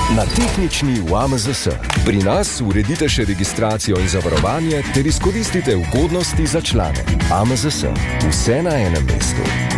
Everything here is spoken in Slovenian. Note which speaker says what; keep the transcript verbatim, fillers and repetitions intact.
Speaker 1: Na tehnični v A M Z S. Pri nas uredite še registracijo in zavarovanje ter izkoristite ugodnosti za člane. A M Z S. Vse na enem mestu.